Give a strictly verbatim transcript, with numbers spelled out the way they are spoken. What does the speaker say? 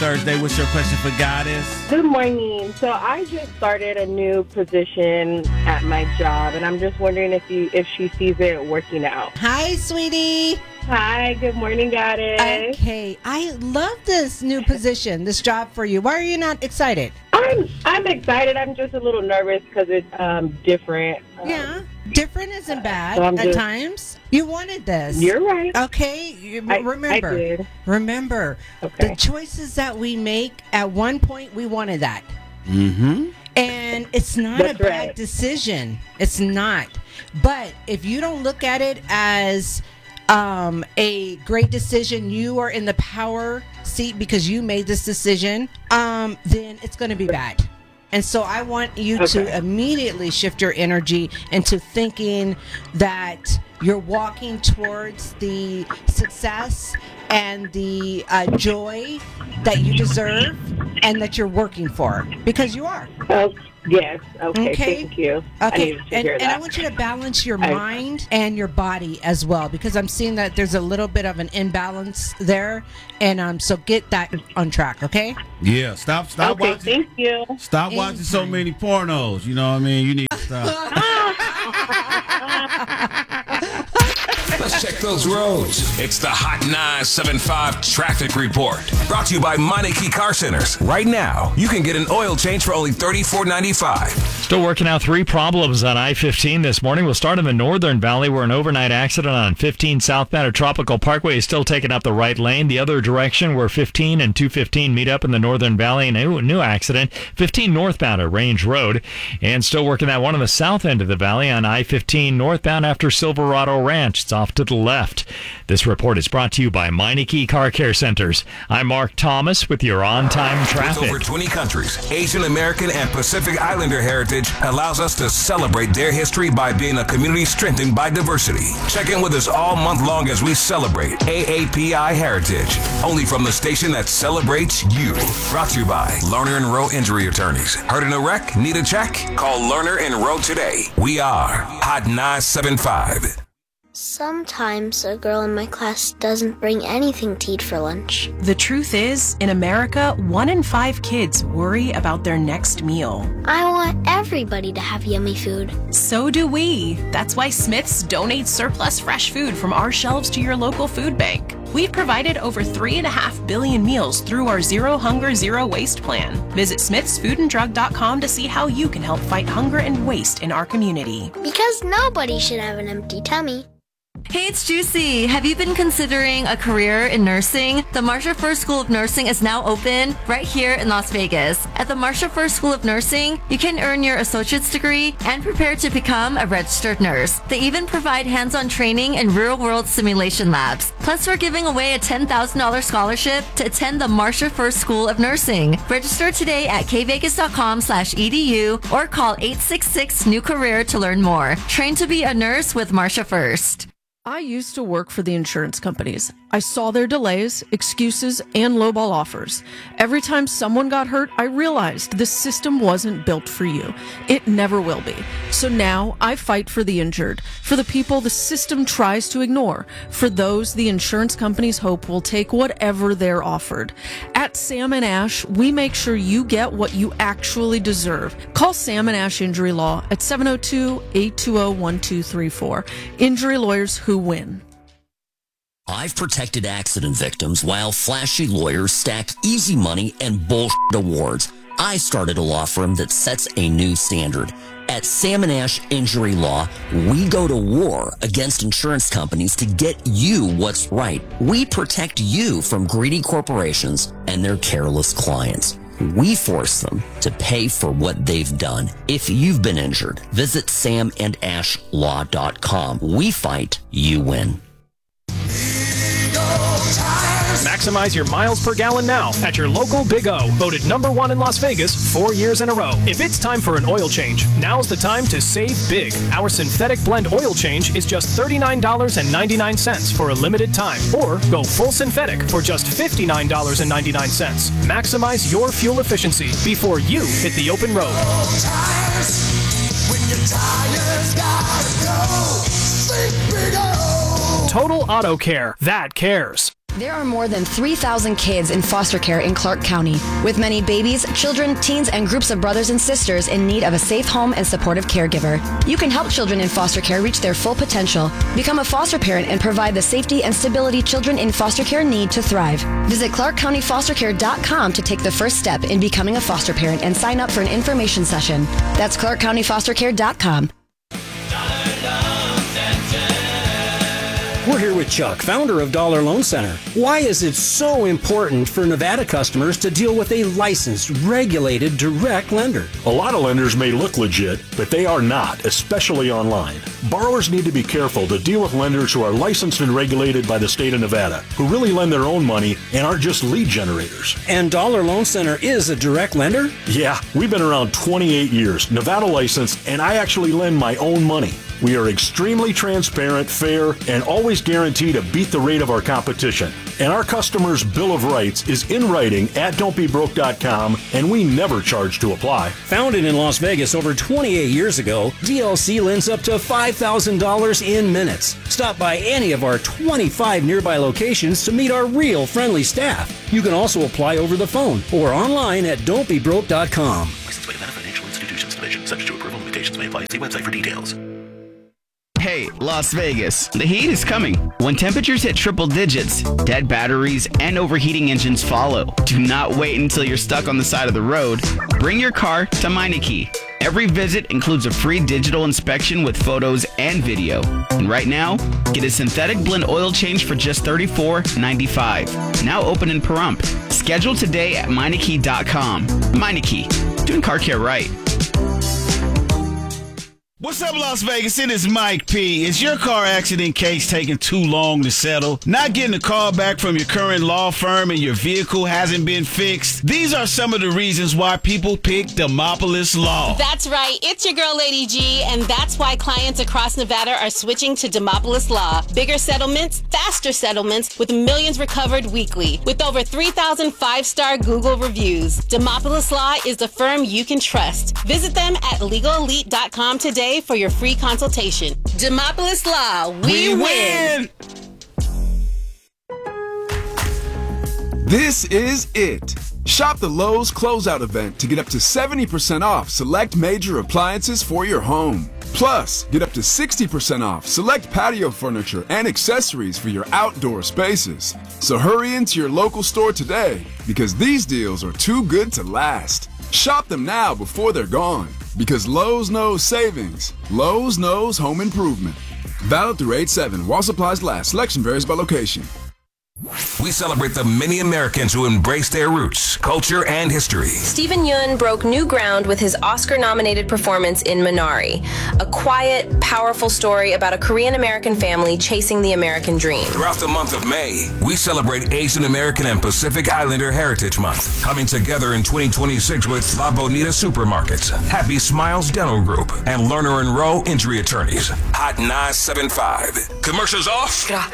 Thursday. What's your question for Goddess? Good morning. So I just started a new position at my job, and I'm just wondering if you if she sees it working out. Hi, sweetie. Hi. Good morning, Goddess. Okay, I love this new position, this job for you. Why are you not excited? I'm I'm excited. I'm just a little nervous because it's um different. Um, Yeah, different isn't bad So I'm at just- times. You wanted this. You're right. Okay, you, I- remember. I did. Remember, Okay. the choices that we make, at one point we wanted that. Mm-hmm. And it's not That's a bad right. decision. It's not. But if you don't look at it as um, a great decision, you are in the power seat because you made this decision, um, then it's going to be bad. And so I want you Okay. to immediately shift your energy into thinking that you're walking towards the success and the uh, joy that you deserve and that you're working for, because you are. Oh, yes. Okay. Okay. Thank you. I Okay, needed to and, hear and that. I want you to balance your I- mind and your body as well, because I'm seeing that there's a little bit of an imbalance there, and um, so get that on track, okay? Yeah, stop, stop Okay. watching. Thank you. Stop watching so Anytime. many pornos. You know what I mean? You need to stop. Let's check those roads. It's the Hot nine seven five Traffic Report. Brought to you by Meineke Car Centers. Right now, you can get an oil change for only thirty-four ninety-five. Still working out three problems on I fifteen this morning. We'll start in the Northern Valley, where an overnight accident on fifteen southbound at Tropical Parkway is still taking up the right lane. The other direction, where fifteen and two fifteen meet up in the Northern Valley, a new, new accident, fifteen northbound at Range Road. And still working that one on the south end of the valley on I fifteen northbound after Silverado Ranch. It's off to the left. This report is brought to you by Meineke Car Care Centers. I'm Mark Thomas with your on-time With traffic. over twenty countries, Asian American and Pacific Islander heritage allows us to celebrate their history by being a community strengthened by diversity. Check in with us all month long as we celebrate A A P I heritage. Only from the station that celebrates you. Brought to you by Lerner and Rowe Injury Attorneys. Heard in a wreck? Need a check? Call Lerner and Rowe today. We are Hot nine seven five. Sometimes a girl in my class doesn't bring anything to eat for lunch. The truth is, in America, one in five kids worry about their next meal. I want everybody to have yummy food. So do we. That's why Smith's donates surplus fresh food from our shelves to your local food bank. We've provided over three and a half billion meals through our Zero Hunger, Zero Waste plan. Visit smiths food and drug dot com to see how you can help fight hunger and waste in our community. Because nobody should have an empty tummy. Hey, it's Juicy. Have you been considering a career in nursing? The Marsha First School of Nursing is now open right here in Las Vegas. At the Marsha First School of Nursing, you can earn your associate's degree and prepare to become a registered nurse. They even provide hands-on training and real-world simulation labs. Plus, we're giving away a ten thousand dollars scholarship to attend the Marsha First School of Nursing. Register today at k vegas dot com slash e d u or call eight six six new career to learn more. Train to be a nurse with Marsha First. I used to work for the insurance companies. I saw their delays, excuses, and lowball offers. Every time someone got hurt, I realized the system wasn't built for you. It never will be. So now I fight for the injured, for the people the system tries to ignore, for those the insurance companies hope will take whatever they're offered. At Sam and Ash, we make sure you get what you actually deserve. Call Sam and Ash Injury Law at seven oh two, eight two oh, one two three four. Injury lawyers who win. I've protected accident victims while flashy lawyers stack easy money and bullshit awards. I started a law firm that sets a new standard. At Sam and Ash Injury Law, we go to war against insurance companies to get you what's right. We protect you from greedy corporations and their careless clients. We force them to pay for what they've done. If you've been injured, visit sam and ash law dot com. We fight, you win. Maximize your miles per gallon now at your local Big O, voted number one in Las Vegas four years in a row. If it's time for an oil change, now's the time to save big. Our synthetic blend oil change is just thirty-nine dollars and ninety-nine cents for a limited time. Or go full synthetic for just fifty-nine dollars and ninety-nine cents. Maximize your fuel efficiency before you hit the open road. Total Auto Care. That cares. There are more than three thousand kids in foster care in Clark County, with many babies, children, teens, and groups of brothers and sisters in need of a safe home and supportive caregiver. You can help children in foster care reach their full potential. Become a foster parent and provide the safety and stability children in foster care need to thrive. Visit clark county foster care dot com to take the first step in becoming a foster parent and sign up for an information session. That's clark county foster care dot com. We're here with Chuck, founder of Dollar Loan Center. Why is it so important for Nevada customers to deal with a licensed, regulated, direct lender? A lot of lenders may look legit, but they are not, especially online. Borrowers need to be careful to deal with lenders who are licensed and regulated by the state of Nevada, who really lend their own money and aren't just lead generators. And Dollar Loan Center is a direct lender? Yeah, we've been around twenty-eight years, Nevada licensed, and I actually lend my own money. We are extremely transparent, fair, and always guarantee to beat the rate of our competition. And our customers' Bill of Rights is in writing at don't be broke dot com, and we never charge to apply. Founded in Las Vegas over twenty-eight years ago, D L C lends up to five thousand dollars in minutes. Stop by any of our twenty-five nearby locations to meet our real friendly staff. You can also apply over the phone or online at don't be broke dot com. Licensed by Nevada Financial Institutions Division. Subject to approval. Limitations may apply. See website for details. Hey, Las Vegas, the heat is coming. When temperatures hit triple digits, dead batteries and overheating engines follow. Do not wait until you're stuck on the side of the road. Bring your car to Meineke. Every visit includes a free digital inspection with photos and video. And right now, get a synthetic blend oil change for just thirty-four ninety-five. Now open in Pahrump. Schedule today at Meineke dot com. Meineke, doing car care right. What's up, Las Vegas? It is Mike P. Is your car accident case taking too long to settle? Not getting a call back from your current law firm and your vehicle hasn't been fixed? These are some of the reasons why people pick Demopolis Law. That's right. It's your girl, Lady G, and that's why clients across Nevada are switching to Demopolis Law. Bigger settlements, faster settlements, with millions recovered weekly. With over three thousand five-star Google reviews, Demopolis Law is the firm you can trust. Visit them at legal elite dot com today for your free consultation. Demopolis Law, we, we win. win! This is it. Shop the Lowe's Closeout event to get up to seventy percent off select major appliances for your home. Plus, get up to sixty percent off select patio furniture and accessories for your outdoor spaces. So hurry into your local store today because these deals are too good to last. Shop them now before they're gone. Because Lowe's knows savings. Lowe's knows home improvement. Valid through eight seven while supplies last. Selection varies by location. We celebrate the many Americans who embrace their roots, culture, and history. Stephen Yeun broke new ground with his Oscar-nominated performance in Minari, a quiet, powerful story about a Korean-American family chasing the American dream. Throughout the month of May, we celebrate Asian American and Pacific Islander Heritage Month, coming together in twenty twenty-six with La Bonita Supermarkets, Happy Smiles Dental Group, and Lerner and Rowe Injury Attorneys. Hot nine seven five. Commercials off.